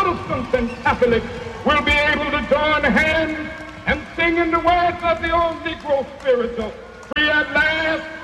Protestants and Catholics will be able to join hands and sing in the words of the old Negro spiritual, free at last,